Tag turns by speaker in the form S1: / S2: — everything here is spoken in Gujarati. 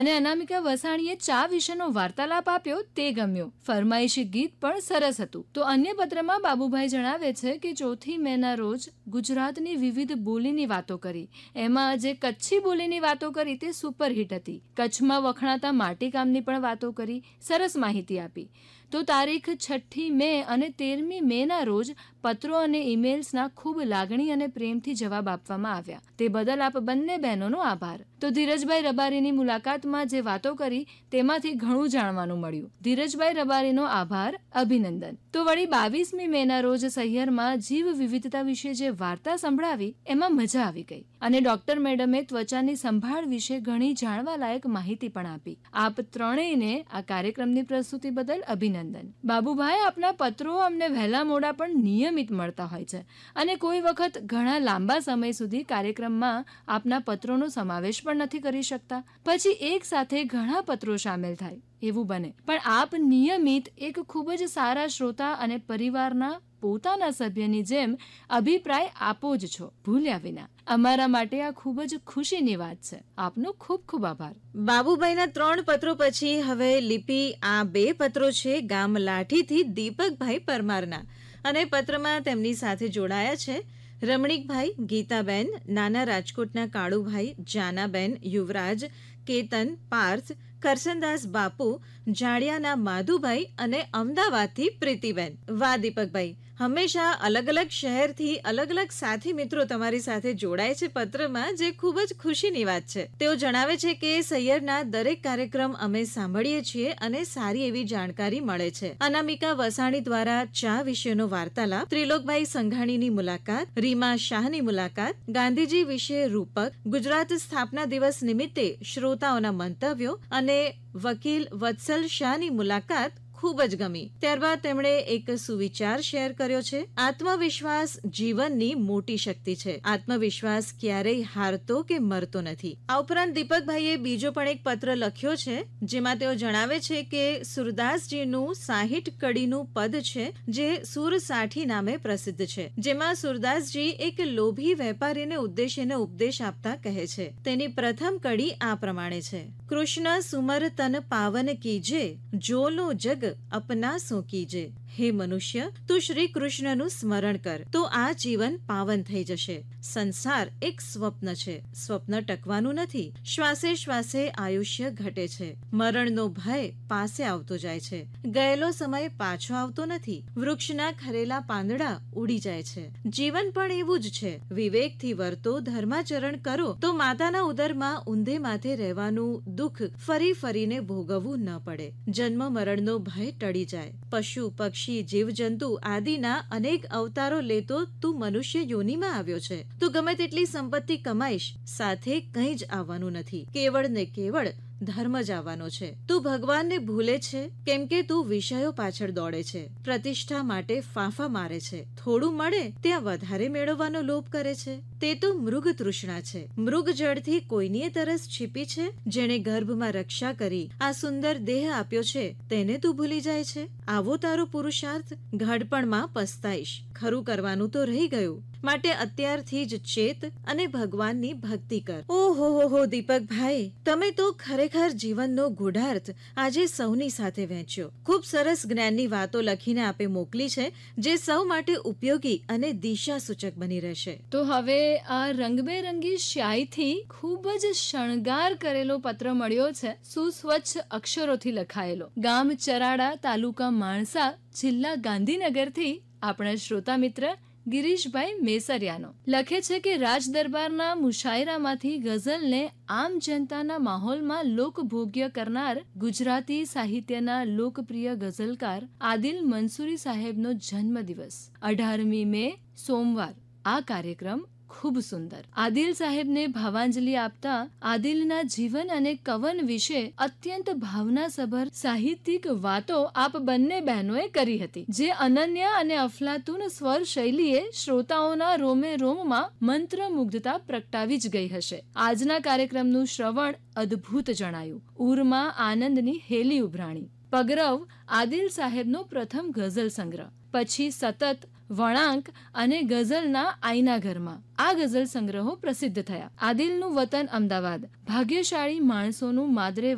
S1: અને અનામિકા વસાણીએ ચા વિશેનો વાર્તાલાપ આપ્યો તે ગમ્યો. ફરમાઈશી ગીત પણ સરસ હતું. તો અન્ય પત્રમાં બાબુભાઈ જણાવે છે કે 4 મેના રોજ ગુજરાતની વિવિધ બોલીની વાતો કરી. એમાં જે કચ્છી બોલીની વાતો કરી તે સુપરહિટ હતી. કચ્છમાં વખણાતા માટીકામની પણ વાતો કરી, સરસ માહિતી આપી. તો તારીખ 6 મે અને 13 મેના રોજ પત્રો અને ઈમેલ્સના ખૂબ લાગણી અને પ્રેમથી જવાબ આપવામાં આવ્યા. તે બદલ આપ બંને બહેનોનો આભાર. તો ધીરજભાઈ રબારીની મુલાકાતમાં જે વાતો કરી તેમાંથી ઘણું જાણવાનું મળ્યું. ધીરજભાઈ રબારીનો આભાર, અભિનંદન. તો વળી 22 મેના રોજ સહિયરમાં જીવ વિવિધતા વિશે જે વાર્તા સંભળાવી એમાં મજા આવી ગઈ. અને ડોક્ટર મેડમે ત્વચાની સંભાળ વિશે ઘણી જાણવાલાયક માહિતી પણ આપી. આપ ત્રણેયને આ કાર્યક્રમની પ્રસ્તુતિ બદલ અભિનંદન. બાબુભાઈ, આપના પત્રો અમને વહેલા મોડા પણ નિયમિત મળતા હોય છે અને કોઈ વખત ઘણા લાંબા સમય સુધી કાર્યક્રમમાં આપના પત્રોનો સમાવેશ પણ નથી કરી શકતા. પછી એક સાથે ઘણા પત્રો સામેલ થાય એવું બને. પણ આપ નિયમિત એક ખૂબ જ સારા શ્રોતા અને પરિવારના પોતાના સભ્યની જેમ અભિપ્રાય આપો જ છો, ભૂલ્યા વિના. અમારા માટે આ ખૂબ જ ખુશીની વાત છે. આપનો ખૂબ ખૂબ આભાર.
S2: બાબુભાઈના 3 પત્રો પછી હવે લિપિ આ 2 પત્રો છે ગામ લાઠીથી દીપકભાઈ પરમારના. અને પત્રમાં તેમની સાથે જોડાયા છે રમણીકભાઈ, ગીતાબેન, નાના રાજકોટના કાળુભાઈ, જાનાબેન, યુવરાજ, કેતન, પાર્થ, કરસનદાસ બાપુ, જાડિયાના માધુભાઈ અને અમદાવાદથી પ્રીતિબેન. વાહ દીપકભાઈ, હંમેશા અલગ અલગ શહેરથી અલગ અલગ સાથી મિત્રો તમારી સાથે જોડાય છે પત્રમાં, જે ખૂબ જ ખુશીની વાત છે. તેઓ જણાવે છે કે સૈયરના દરેક કાર્યક્રમ અમે સાંભળીએ છીએ અને સારી એવી જાણકારી મળે છે. અનામિકા વસાણી દ્વારા ચા વિશેનો વાર્તાલાપ, ત્રિલોકભાઈ સંઘાણીની મુલાકાત, રીમા શાહની મુલાકાત, ગાંધીજી વિશે રૂપક, ગુજરાત સ્થાપના દિવસ નિમિત્તે શ્રોતાઓના મંતવ્યો અને વકીલ વત્સલ શાહની મુલાકાત ખૂબ જ ગમી. ત્યારબાદ તેમણે એક સુવિચાર શેર કર્યો છે. આત્મવિશ્વાસ જીવનની મોટી શક્તિ છે. આત્મવિશ્વાસ ક્યારેય હારતો કે મરતો નથી. આ ઉપરાંત દીપકભાઈએ બીજો પણ એક પત્ર લખ્યો છે, જેમાં તેઓ જણાવે છે કે સુરદાસજીનું 60 કડીનું પદ છે જે સુરસાઠી નામે પ્રસિદ્ધ છે, જેમાં સુરદાસજી એક લોભી વેપારીને ઉદ્દેશીને ઉપદેશ આપતા કહે છે. તેની પ્રથમ કડી આ પ્રમાણે છે: કૃષ્ણ સુમર તન પાવન કીજે, જોલો જગ અપના સો કીજે. હે મનુષ્ય, તું શ્રી કૃષ્ણનું સ્મરણ કર તો આ જીવન પાવન થઈ જશે. સંસાર એક સ્વપ્ન છે. સ્વપ્ન ટકવાનું નથી. શ્વાસે શ્વાસે આયુષ્ય ઘટે છે. મરણનો ભય પાસે આવતો જાય છે. ગયેલો સમય પાછો આવતો નથી. વૃક્ષના ખરેલા પાંદડા ઉડી જાય છે. જીવન પણ એવું જ છે. વિવેકથી વર્તો, ધર્માચરણ કરો તો માતાના ઉદરમાં ઊંધે માથે રહેવાનું દુઃખ ફરી ફરીને ભોગવવું ન પડે. જન્મ મરણનો ભય ટળી જાય. પશુ પક્ષી જીવજંતુ આદિના અનેક અવતારો લેતો તું મનુષ્ય યોનિમાં આવ્યો છે. તું ગમે તેટલી સંપત્તિ કમાઈશ, સાથે કંઈ જ આવવાનું નથી. કેવળ ને કેવળ ધર્મ જ આવવાનો છે. તું ભગવાનને ભૂલે છે કેમ કે તું વિષયો પાછળ દોડે છે. પ્રતિષ્ઠા માટે ફાંફા મારે છે. થોડું મળે ત્યાં વધારે મેળવવાનો લોભ કરે છે. તે તો મૃગ તૃષ્ણા છે. મૃગ જળથી કોઈની તરસ છીપી છે? જેણે ગર્ભમાં રક્ષા કરી આ સુંદર દેહ આપ્યો છે તેને તું ભૂલી જાય છે? આવો તારો પુરુષાર્થ? ઘડપણમાં પસ્તાઈશ. ખરું કરવાનું તો રહી ગયું. માટે અત્યારથી જ ચેત અને ભગવાનની ભક્તિ કર. ઓહો હો દીપકભાઈ, તમે તો ખરેખર જીવનનો ગૂઢાર્થ આજે સૌની સાથે વહેંચ્યો. ખૂબ સરસ જ્ઞાનની વાતો લખીને આપે મોકલી છે, જે સૌ માટે ઉપયોગી અને દિશા સૂચક બની રહેશે.
S1: તો હવે આ રંગબેરંગી સ્યાહીથી ખૂબ જ શણગાર કરેલો પત્ર મળ્યો છે, સુસ્વચ્છ અક્ષરોથી લખાયેલો. ગામ ચરાડા, તાલુકા માણસા, જિલ્લા ગાંધીનગરથી આપણા શ્રોતા મિત્ર ગિરીશભાઈ મેસરિયાનો લખે છે કે રાજ દરબારના મુશાયરામાંથી ગઝલને આમ જનતાના માહોલમાં લોકભોગ્ય કરનાર ગુજરાતી સાહિત્યના લોકપ્રિય ગઝલકાર આદિલ મંસૂરી સાહેબનો જન્મદિવસ 18મી મે સોમવાર. આ કાર્યક્રમ ખૂબ સુંદર. આદિલ સાહેબને ભાવાંજલિ આપતા આદિલના જીવન અને કવન વિશે અત્યંત ભાવનાસભર સાહિત્યિક વાતો આપ બંને બહેનોએ કરી હતી, જે અનન્ય અને અફલાતુન સ્વર શૈલીએ શ્રોતાઓના રોમે રોમમાં મંત્રમુગ્ધતા પ્રગટાવી જ ગઈ હશે. આજના કાર્યક્રમનું શ્રવણ અદ્ભુત જણાયું. ઉરમાં આનંદની હેલી ઉભરાણી. પગરવ આદિલ સાહેબનો પ્રથમ ગઝલ સંગ્રહ, પછી સતત વળાંક અને ગઝલના આઈના ઘરમાં આ ગઝલ સંગ્રહો પ્રસિદ્ધ થયા. આદિલનું વતન અમદાવાદ. ભાગ્યશાળી માણસોનું માદરે